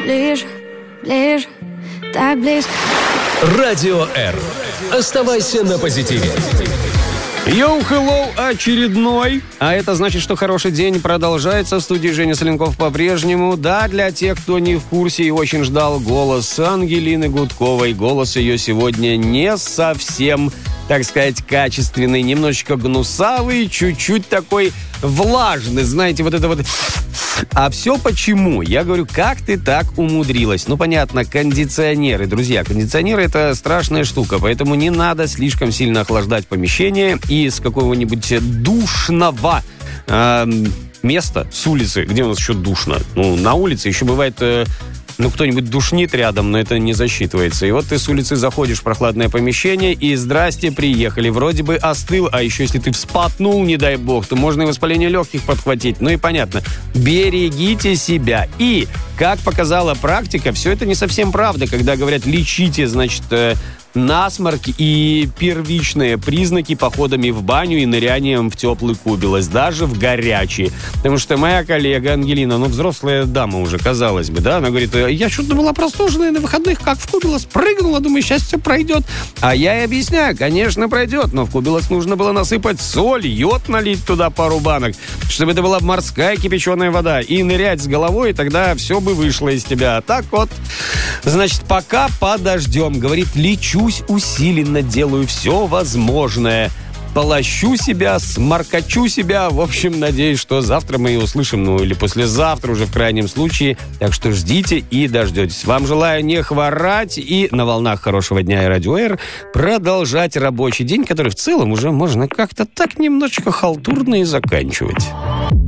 ближе, ближе, так близко. Радио Р. Оставайся на позитиве. Йоу-хеллоу очередной. А это значит, что хороший день продолжается. В студии Женя Соленков по-прежнему. Да, для тех, кто не в курсе и очень ждал голос Ангелины Гудковой. Голос ее сегодня не совсем, так сказать, качественный. Немножечко гнусавый, чуть-чуть такой влажный. Знаете, вот это вот... А все почему? Я говорю, как ты так умудрилась? Ну, понятно, кондиционеры, друзья. Кондиционеры — это страшная штука, поэтому не надо слишком сильно охлаждать помещение. И с какого-нибудь душного места, с улицы, где у нас еще душно. Ну, на улице еще бывает... кто-нибудь душнит рядом, но это не засчитывается. И вот ты с улицы заходишь в прохладное помещение, и здрасте, приехали. Вроде бы остыл, а еще если ты вспотнул, не дай бог, то можно и воспаление легких подхватить. Ну и понятно. Берегите себя. И, как показала практика, все это не совсем правда. Когда говорят, лечите, значит... насморк и первичные признаки походами в баню и нырянием в теплый кубилось, даже в горячий. Потому что моя коллега Ангелина, взрослая дама уже, казалось бы, да, она говорит, я что-то была простуженная на выходных, как в кубилось, прыгнула, думаю, сейчас все пройдет. А я и объясняю, конечно, пройдет, но в кубилось нужно было насыпать соль, йод налить туда пару банок, чтобы это была морская кипяченая вода, и нырять с головой, и тогда все бы вышло из тебя. Так вот, значит, пока подождем, говорит, лечу усиленно, делаю все возможное. Полощу себя, сморкачу себя. В общем, надеюсь, что завтра мы ее услышим, или послезавтра уже в крайнем случае. Так что ждите и дождетесь. Вам желаю не хворать и на волнах хорошего дня и Радио Р продолжать рабочий день, который в целом уже можно как-то так немножечко халтурно и заканчивать.